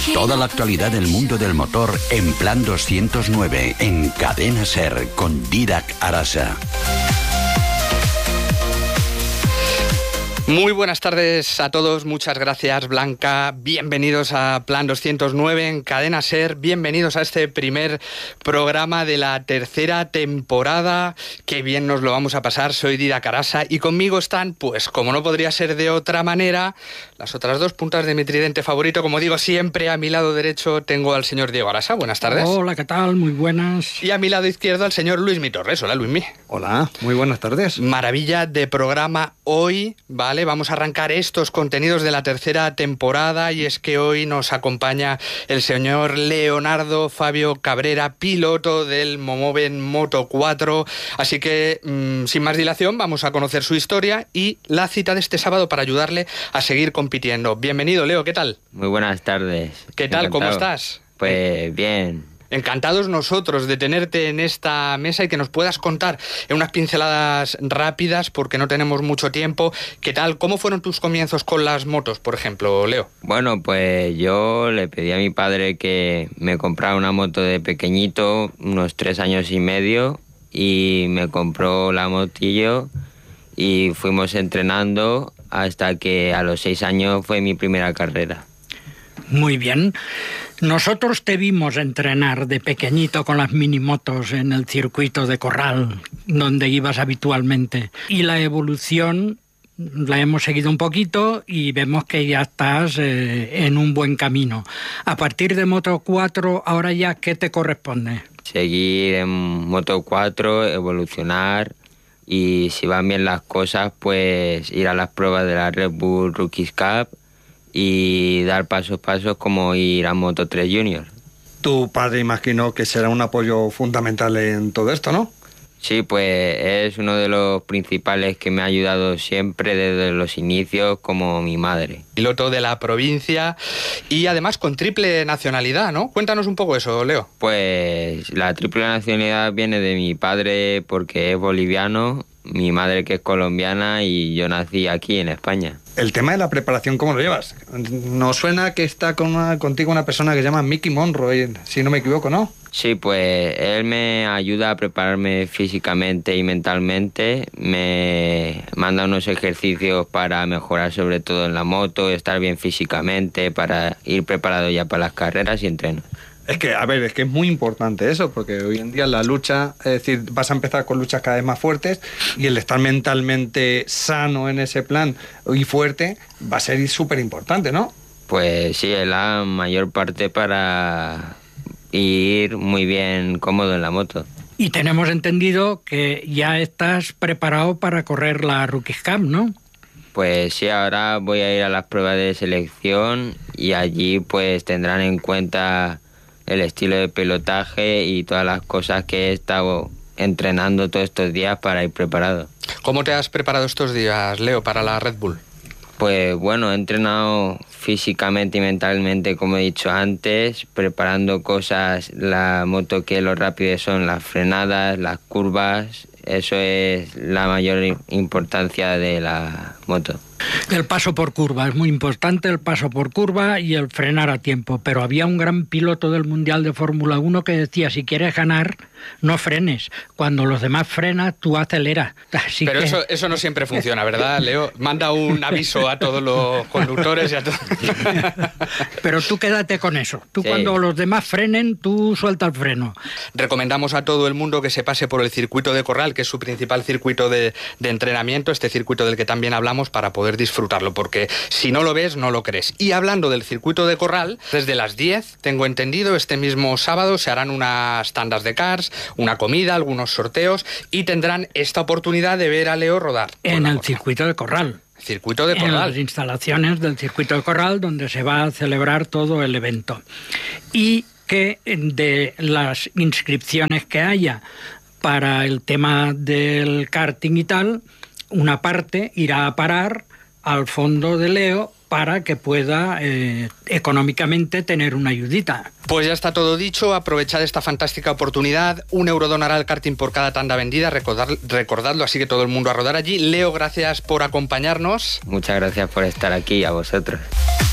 Toda la actualidad del mundo del motor en Plan 209 en Cadena SER con Dídac Arasa. Muy buenas tardes a todos, muchas gracias Blanca, bienvenidos a Plan 209 en Cadena SER, bienvenidos a este primer programa de la tercera temporada, qué bien nos lo vamos a pasar, soy Dídac Arasa y conmigo están, pues como no podría ser de otra manera, las otras dos puntas de mi tridente favorito, como digo siempre, a mi lado derecho tengo al señor Diego Arasa, buenas tardes. Hola, ¿qué tal? Muy buenas. Y a mi lado izquierdo al señor Luismi Torres, hola Luismi. Hola, muy buenas tardes. Maravilla de programa hoy, ¿vale? Vamos a arrancar estos contenidos de la tercera temporada y es que hoy nos acompaña el señor Leonardo Fabio Cabrera, piloto del Momoven Moto 4. Así que, sin más dilación, vamos a conocer su historia y la cita de este sábado para ayudarle a seguir compitiendo. Bienvenido, Leo, ¿qué tal? Muy buenas tardes. ¿Qué tal? Encantado. ¿Cómo estás? Pues bien. Encantados nosotros de tenerte en esta mesa y que nos puedas contar en unas pinceladas rápidas, porque no tenemos mucho tiempo. ¿Qué tal? ¿Cómo fueron tus comienzos con las motos, por ejemplo, Leo? Bueno, pues yo le pedí a mi padre que me comprara una moto de pequeñito, unos 3 años y medio, y me compró la motillo y fuimos entrenando hasta que a los 6 años fue mi primera carrera. Muy bien. Nosotros te vimos entrenar de pequeñito con las minimotos en el circuito de Corral, donde ibas habitualmente. Y la evolución la hemos seguido un poquito y vemos que ya estás en un buen camino. A partir de Moto 4, ahora ya, ¿qué te corresponde? Seguir en Moto 4, evolucionar y si van bien las cosas, pues ir a las pruebas de la Red Bull Rookies Cup y dar pasos como ir a Moto 3 Junior. Tu padre imagino que será un apoyo fundamental en todo esto, ¿no? Sí, pues es uno de los principales que me ha ayudado siempre desde los inicios, como mi madre. Piloto de la provincia y además con triple nacionalidad, ¿no? Cuéntanos un poco eso, Leo. Pues la triple nacionalidad viene de mi padre porque es boliviano, mi madre que es colombiana y yo nací aquí en España. El tema de la preparación, ¿cómo lo llevas? Nos suena que está contigo una persona que se llama Mickey Monroe, si no me equivoco, ¿no? Sí, pues él me ayuda a prepararme físicamente y mentalmente, me manda unos ejercicios para mejorar sobre todo en la moto, estar bien físicamente, para ir preparado ya para las carreras y entreno. Es que es muy importante eso, porque hoy en día la lucha, es decir, vas a empezar con luchas cada vez más fuertes y el estar mentalmente sano en ese plan y fuerte va a ser súper importante, ¿no? Pues sí, es la mayor parte para ir muy bien cómodo en la moto. Y tenemos entendido que ya estás preparado para correr la Rookies Cup, ¿no? Pues sí, ahora voy a ir a las pruebas de selección y allí pues tendrán en cuenta el estilo de pilotaje y todas las cosas que he estado entrenando todos estos días para ir preparado. ¿Cómo te has preparado estos días, Leo, para la Red Bull? Pues bueno, he entrenado físicamente y mentalmente, como he dicho antes, preparando cosas, la moto que lo rápido son las frenadas, las curvas, eso es la mayor importancia de la moto. El paso por curva, es muy importante el paso por curva y el frenar a tiempo, pero había un gran piloto del Mundial de Fórmula 1 que decía, si quieres ganar, no frenes, cuando los demás frenan, tú aceleras. Así pero que... eso no siempre funciona, ¿verdad, Leo? Manda un aviso a todos los conductores y a todos. Pero tú quédate con eso, tú sí. Cuando los demás frenen, tú suelta el freno. Recomendamos a todo el mundo que se pase por el circuito de Corral, que es su principal circuito de entrenamiento, este circuito del que también hablamos, para poder disfrutarlo, porque si no lo ves, no lo crees. Y hablando del circuito de Corral, desde las 10, tengo entendido, este mismo sábado se harán unas tandas de karts, una comida, algunos sorteos, y tendrán esta oportunidad de ver a Leo rodar. En el circuito de Corral. Circuito de Corral. En las instalaciones del circuito de Corral, donde se va a celebrar todo el evento. Y que de las inscripciones que haya para el tema del karting y tal, una parte irá a parar al fondo de Leo para que pueda económicamente tener una ayudita. Pues ya está todo dicho, aprovechad esta fantástica oportunidad, 1 euro donará al karting por cada tanda vendida, recordadlo, así que todo el mundo a rodar allí. Leo, gracias por acompañarnos. Muchas gracias por estar aquí, a vosotros.